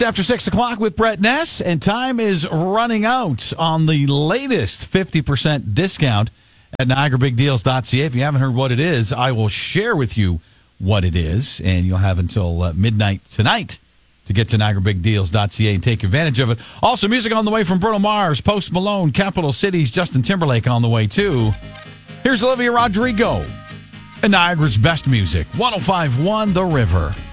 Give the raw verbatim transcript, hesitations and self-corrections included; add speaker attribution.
Speaker 1: After six o'clock with Brett Ness, and time is running out on the latest fifty percent discount at Niagara Big Deals dot C A. If you haven't heard what it is, I will share with you what it is, and you'll have until uh, midnight tonight to get to Niagara Big Deals dot C A and take advantage of it. Also, music on the way from Bruno Mars, Post Malone, Capital Cities, Justin Timberlake on the way, too. Here's Olivia Rodrigo and Niagara's best music, one oh five point one The River.